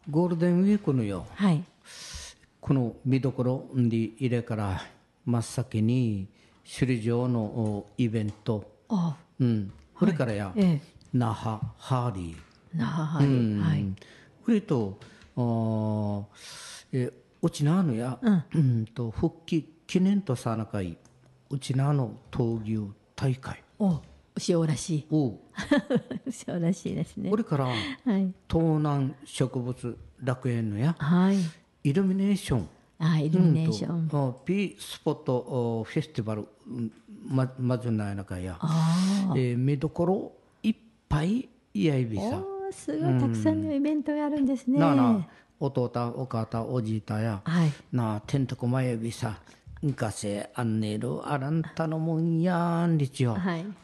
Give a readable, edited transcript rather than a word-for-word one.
ゴールデンウィークのよ、 はい。 この見どころで入れから真っ先に首里城のイベント、 あ、 これからや、 ええ、 那覇ハーリー、 那覇ハリー。はい。 これと、うちなのや、復帰記念とさなかい、うちなの闘牛大会お、塩らしい。 を、 塩らしいですね。 これからはい。 東南植物楽園のや、 はい。 イルミネーション、 あ、イルミネーション。 ピースポットフェスティバル、まずないなかや、 あ見どころいっぱいやいびあ。 さ。 おー、すごいたくさんのイベントがあるんですね。 なあなあ、弟、お母、おじいたや、 はいなあ、てんとこまやびさ、んかせ、あんねる、あらんたのもんやんりちよ。 はい。